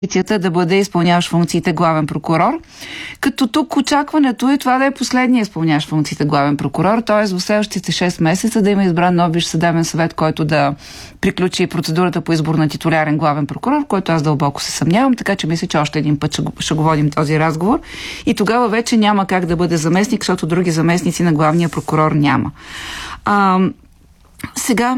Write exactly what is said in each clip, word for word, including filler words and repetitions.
позицията да бъде изпълняващ функциите главен прокурор. Като тук очакването е това да е последния изпълняващ функциите главен прокурор, т.е. в следващите шест месеца да има избран нов Висш съдебен съвет, който да приключи процедурата по избор на титулярен главен прокурор, в който аз дълбоко се съмнявам, така че мисля, че още един път ще го, ще го водим този разговор. И тогава вече няма как да бъде заместник, защото други заместници на главния прокурор няма. А, сега...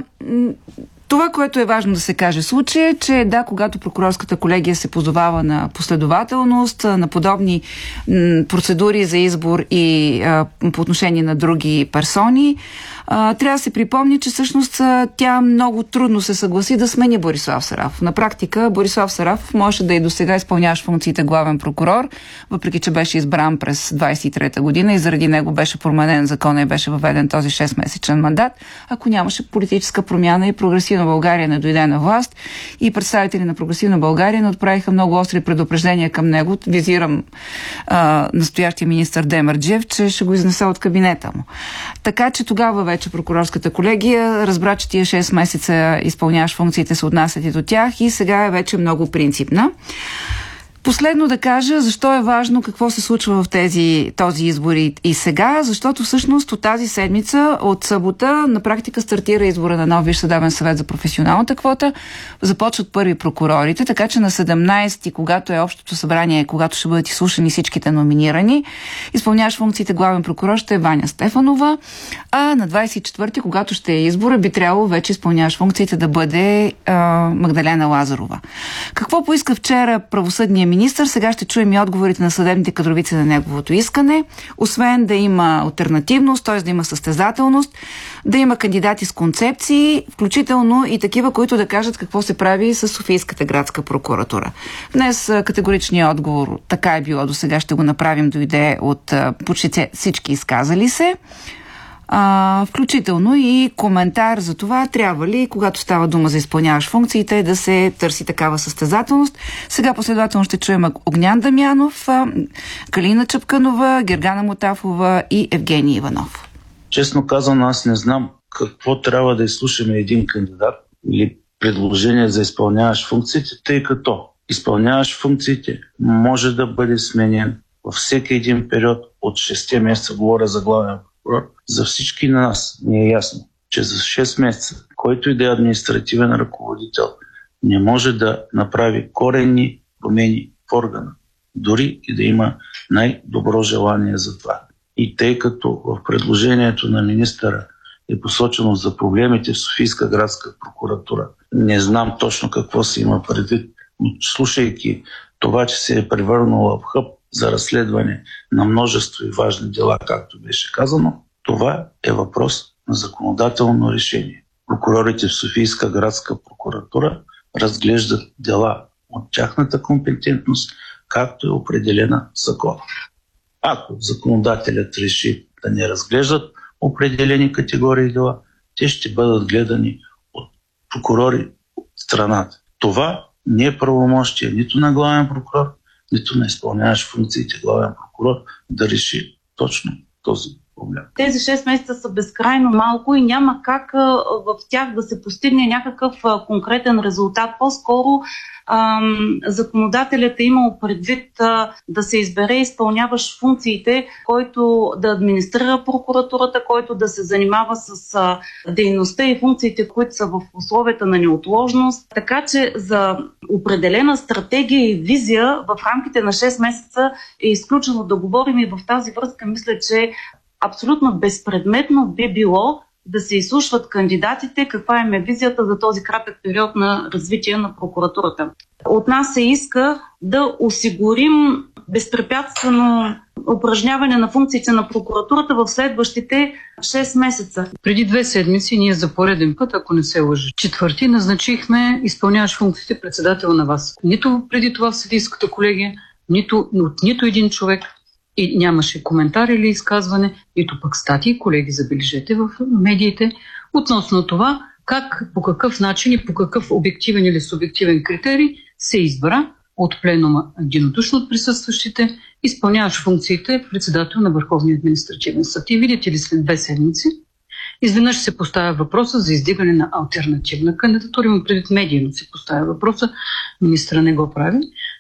Това, което е важно да се каже в случая, е, че да, когато прокурорската колегия се позовава на последователност, на подобни м, процедури за избор и а, по отношение на други персони, а, трябва да се припомни, че всъщност тя много трудно се съгласи да смени Борислав Сарафов. На практика Борислав Сарафов можеше да и досега изпълняваш функциите главен прокурор, въпреки че беше избран през двадесет и трета година и заради него беше променен закон и беше въведен този шестмесечен мандат, ако нямаше политическа промяна и прогресивна България не дойде на власт и представители на прогресивна България не отправиха много остри предупреждения към него. Визирам а, настоящия министър Демерджиев, че ще го изнеса от кабинета му. Така че тогава вече прокурорската колегия разбра, че тия шест месеца изпълняваш функциите се отнасят и до тях и сега е вече много принципна. Последно да кажа защо е важно какво се случва в тези, този избори и сега, защото всъщност от тази седмица, от събота, на практика стартира избора на нов Висш съдебен съвет за професионалната квота. Започват първи прокурорите, така че на седемнадесети, когато е общото събрание, когато ще бъдат изслушани всичките номинирани, изпълняваш функциите главен прокурор ще е Ваня Стефанова, а на двадесет и четвърти, когато ще е избора, би трябвало вече изпълняваш функциите да бъде а, Магдалена Лазарова. Какво поиска вчера правосъдния министър? Сега ще чуем и отговорите на съдебните кадровици на неговото искане. Освен да има алтернативност, т.е. да има състезателност, да има кандидати с концепции, включително и такива, които да кажат какво се прави с Софийската градска прокуратура. Днес категоричният отговор, така е било до сега, ще го направим, дойде от почти всички изказали се. А, включително и коментар за това, трябва ли, когато става дума за изпълняваш функциите, да се търси такава състезателност. Сега последователно ще чуем Огнян Дамянов, Калина Чапканова, Гергана Мотафова и Евгений Иванов. Честно казано, аз не знам какво трябва да изслушаме един кандидат или предложение за изпълняваш функциите, тъй като изпълняваш функциите може да бъде сменен във всеки един период от шест месеца, говоря за главен прокурор. За всички на нас ни е ясно, че за шест месеца, който и да е административен ръководител, не може да направи коренни промени в органа, дори и да има най-добро желание за това. И тъй като в предложението на министъра е посочено за проблемите в Софийска градска прокуратура, не знам точно какво се има предвид, но слушайки това, че се е превърнала в хъб за разследване на множество и важни дела, както беше казано, това е въпрос на законодателно решение. Прокурорите в Софийска градска прокуратура разглеждат дела от тяхната компетентност, както е определена в закона. Ако законодателят реши да не разглеждат определени категории дела, те ще бъдат гледани от прокурори от страната. Това не е правомощие нито на главен прокурор, нито не изпълняваш функциите главен прокурор да реши точно този проблем. Тези шест месеца са безкрайно малко и няма как в тях да се постигне някакъв конкретен резултат. По-скоро ам, законодателят е имал предвид а, да се избере изпълняващ функциите, който да администрира прокуратурата, който да се занимава с а, дейността и функциите, които са в условията на неотложност. Така че за определена стратегия и визия в рамките на шест месеца е изключено да говорим и в тази връзка мисля, че абсолютно безпредметно би било да се изслушват кандидатите, каква им е визията за този кратък период на развитие на прокуратурата. От нас се иска да осигурим безпрепятствено упражняване на функциите на прокуратурата в следващите шест месеца. Преди две седмици ние за пореден път, ако не се лъжа, четвърти назначихме изпълняващ функциите председател на вас. Нито преди това в съдийската колегия, нито от нито един човек. И нямаше коментар или изказване, нито пък статии, колеги, забележете в медиите, относно това как, по какъв начин и по какъв обективен или субективен критерий се избра от пленума единодушно от присъстващите, изпълняващ функциите председател на Върховния административен съд. И видите ли, след две седмици изведнъж се поставя въпроса за издигане на алтернативна кандидатура. Има предвид медийно се поставя въпроса, министра не го прави,